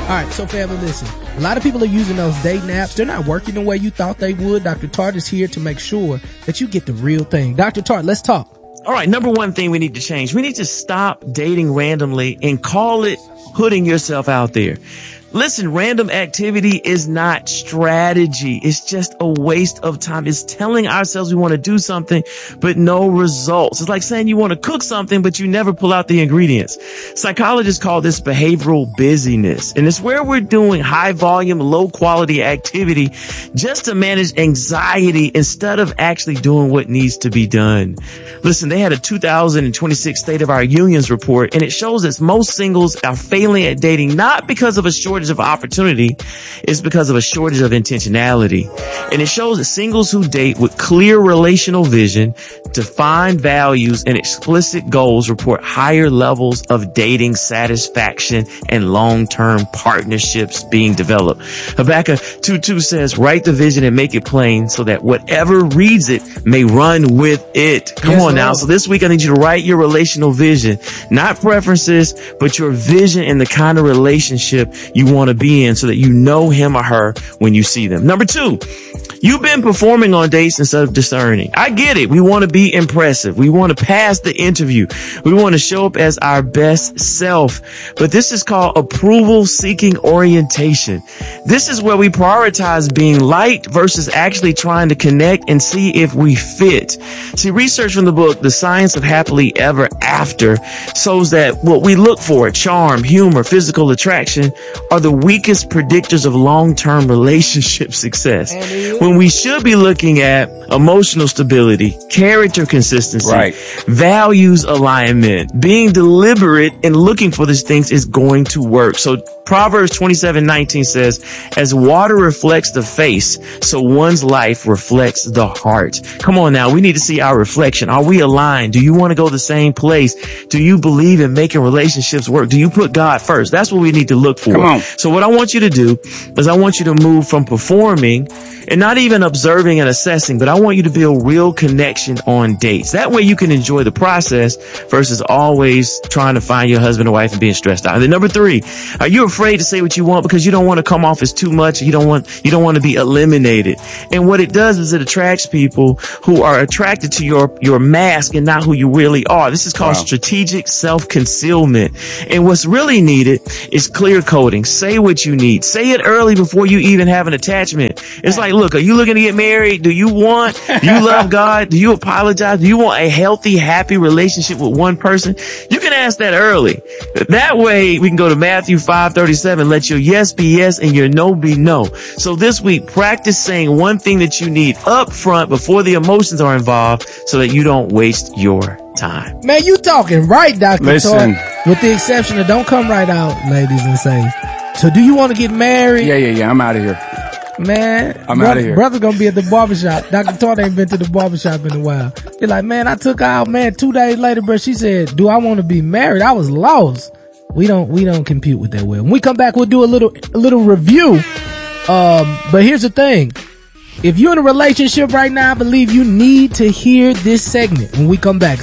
All right, so family, listen. A lot of people are using those dating apps. They're not working the way you thought they would. Dr. Tart is here to make sure that you get the real thing. Dr. Tart, let's talk. All right, number one thing we need to change. We need to stop dating randomly and call it putting yourself out there. Listen, random activity is not strategy. It's just a waste of time. It's telling ourselves we want to do something, but no results. It's like saying you want to cook something, but you never pull out the ingredients. Psychologists call this behavioral busyness. And it's where we're doing high volume, low quality activity just to manage anxiety instead of actually doing what needs to be done. Listen, they had a 2026 State of Our Unions report, and it shows that most singles are failing at dating, not because of a shortage of opportunity, it's because of a shortage of intentionality. And it shows that singles who date with clear relational vision, defined values, and explicit goals report higher levels of dating satisfaction and long-term partnerships being developed. Habakkuk 2:2 says, write the vision and make it plain so that whatever reads it may run with it. Come on now. So this week I need you to write your relational vision, not preferences, but your vision and the kind of relationship you want to be in so that you know him or her when you see them. Number two, you've been performing on dates instead of discerning. I get it. We want to be impressive. We want to pass the interview. We want to show up as our best self. But this is called approval seeking orientation. This is where we prioritize being liked versus actually trying to connect and see if we fit. See, research from the book, The Science of Happily Ever After, shows that what we look for, charm, humor, physical attraction, are the weakest predictors of long-term relationship success. When we should be looking at emotional stability, character consistency, values alignment, being deliberate and looking for these things is going to work. So Proverbs 27:19 says, as water reflects the face, so one's life reflects the heart. Come on now. We need to see our reflection. Are we aligned? Do you want to go the same place? Do you believe in making relationships work? Do you put God first? That's what we need to look for. Come on. So what I want you to do is I want you to move from performing and not even observing and assessing, but I want you to build real connection on dates. That way you can enjoy the process versus always trying to find your husband or wife and being stressed out. And then number three, are you afraid to say what you want because you don't want to come off as too much? You don't want to be eliminated. And what it does is it attracts people who are attracted to your mask and not who you really are. This is called strategic self-concealment. And what's really needed is clear coding. Say what you need. Say it early before you even have an attachment. It's like, look, are you looking to get married? Do you love God? Do you apologize? Do you want a healthy, happy relationship with one person? You can ask that early. That way we can go to Matthew 5:37. Let your yes be yes and your no be no. So this week, practice saying one thing that you need up front before the emotions are involved so that you don't waste your time. Man, you talking right, Dr. Listen. Tart. With the exception of don't come right out, ladies, and say, so do you want to get married? Yeah. I'm out of here. Man, I'm out of here. Brother's gonna be at the barbershop. Dr. Tart ain't been to the barbershop in a while. He's like, man, I took her out, man, 2 days later, bro. She said, do I want to be married? I was lost. We don't compute with that well. When we come back, we'll do a little review. But here's the thing. If you're in a relationship right now, I believe you need to hear this segment when we come back.